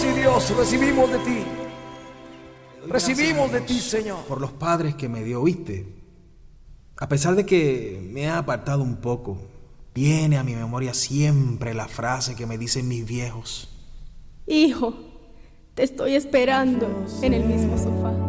sí, Dios, recibimos de ti. Recibimos de ti, Señor. Por los padres que me dio, ¿viste? A pesar de que me he apartado un poco, viene a mi memoria siempre la frase que me dicen mis viejos. Hijo, te estoy esperando en el mismo sofá.